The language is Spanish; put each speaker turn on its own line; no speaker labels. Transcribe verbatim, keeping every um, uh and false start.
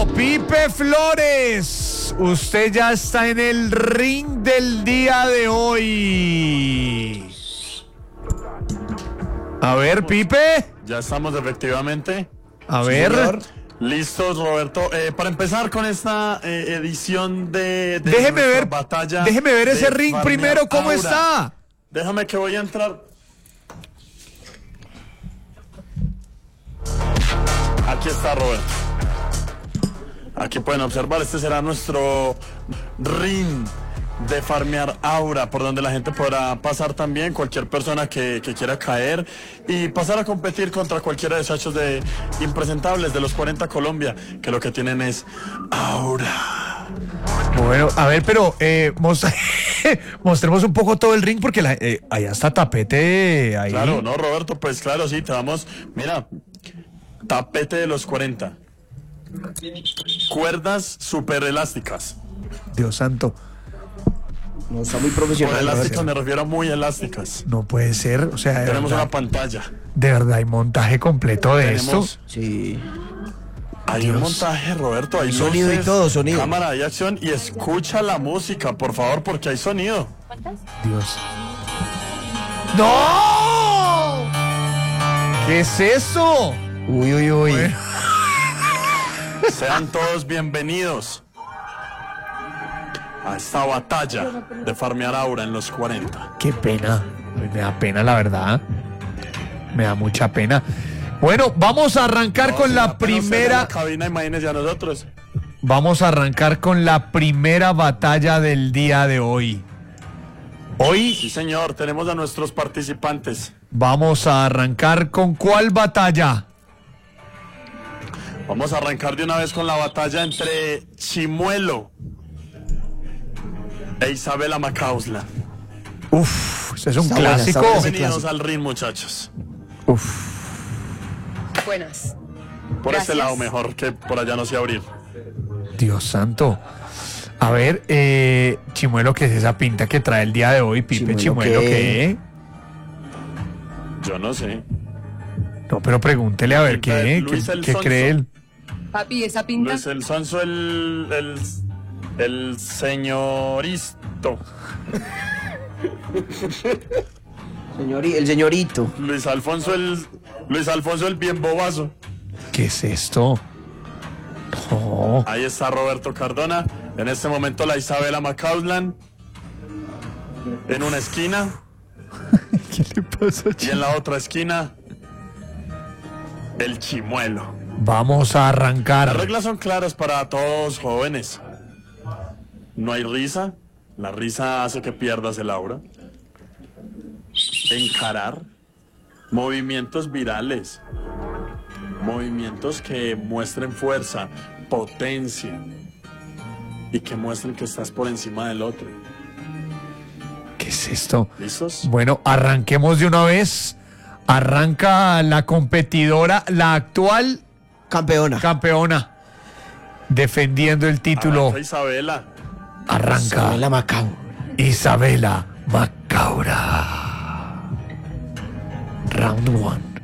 Pipe Flores, usted ya está en el ring del día de hoy. A ver, Pipe.
Ya estamos efectivamente.
A ver.
Señor. Listos, Roberto. Eh, para empezar con esta eh, edición de, de
déjeme ver,
batalla.
Déjeme ver ese ring
Farmear
primero, ¿cómo
Aura.
está?
Déjame que voy a entrar. Aquí está, Roberto. Aquí pueden observar, este será nuestro ring de Farmear Aura, por donde la gente podrá pasar también, cualquier persona que, que quiera caer y pasar a competir contra cualquiera de esos hechos de impresentables de los cuarenta Colombia, que lo que tienen es Aura.
Bueno, a ver, pero eh, mostra- mostremos un poco todo el ring porque la, eh, allá está tapete ahí.
Claro, ¿no, Roberto? Pues claro, sí, te damos, mira, tapete de los cuarenta. Cuerdas super elásticas.
Dios santo.
No, está muy profesional.
Por elásticas me refiero a muy elásticas.
No puede ser, o sea, de
Tenemos
verdad,
una pantalla.
de verdad hay montaje completo de
Tenemos-
esto.
Sí.
Hay
Dios.
un montaje, Roberto, hay
Sonido y
luces,
todo, sonido.
cámara y acción, y escucha la música, por favor, porque hay sonido.
Dios. ¡No! ¿Qué es eso?
Uy, uy, uy.
Bueno.
Sean todos bienvenidos a esta batalla de Farmear Aura en los cuarenta.
Qué pena. Me da pena, la verdad. Me da mucha pena. Bueno, vamos a arrancar
No,
con
si
la
apenas usted en
primera.
la cabina, imagínense a nosotros.
Vamos a arrancar con la primera batalla del día de hoy.
Sí,
Hoy
señor, tenemos a nuestros participantes.
vamos a arrancar con ¿cuál batalla?
Vamos a arrancar de una vez con la batalla entre Chimuelo e Isabela Macausla.
Uf, ese es un
Está buena, está
clásico.
buena.
Bienvenidos
clásico.
al ring, muchachos.
Uf,
Buenas.
Por
Gracias.
este lado mejor, que por allá no sé abrir.
Dios santo. A ver, eh, Chimuelo, ¿qué es esa pinta que trae el día de hoy, Pipe?
Chimuelo,
Chimuelo,
¿qué?
¿qué?
Yo no sé.
No, pero pregúntele a ver
Pinta de
qué,
Luis
qué,
el
qué
Sonso.
cree él.
Papi, esa pinta.
Luis el Sonso, el, el, el señoristo.
Señori- el señorito.
Luis Alfonso, el Luis Alfonso, el bien bobazo.
¿Qué es esto? No.
Ahí está Roberto Cardona. En este momento la Isabela Macauslan en una esquina
¿Qué le pasa,
y en la otra esquina el Chimuelo.
Vamos a
Las
arrancar.
reglas son claras para todos jóvenes. No hay risa. La risa hace que pierdas el aura. Encarar. Movimientos virales. Movimientos que muestren fuerza, potencia. Y que muestren que estás por encima del otro.
¿Qué es esto?
¿Listos?
Bueno, arranquemos de una vez. Arranca la competidora, la actual
Campeona.
campeona, defendiendo el título.
Arranca Isabela.
Arranca
Isabela Macao.
Isabela Macaura. Round one.